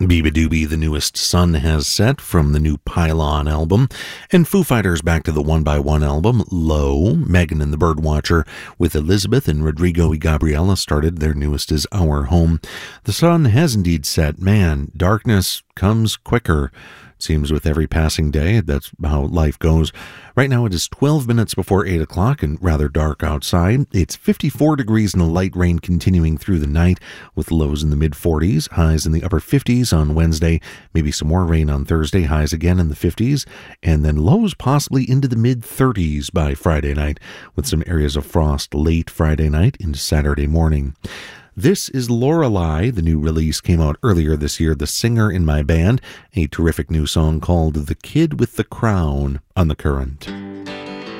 Beabadoobee, the newest sun has set from the new Pylon album, and Foo Fighters back to the One by One album, Low. Megan and the Birdwatcher with Elizabeth and Rodrigo y Gabriela started. Their newest is Our Home. The sun has indeed set. Man, darkness comes quicker. Seems with every passing day. That's how life goes. Right now it is 12 minutes before 8 o'clock and rather dark outside. It's 54 degrees and a light rain continuing through the night with lows in the mid-40s, highs in the upper 50s on Wednesday, maybe some more rain on Thursday, highs again in the 50s, and then lows possibly into the mid-30s by Friday night with some areas of frost late Friday night into Saturday morning. This is Lorelei. The new release came out earlier this year, The Singer in My Band, a terrific new song called The Kid with the Crown on The Current.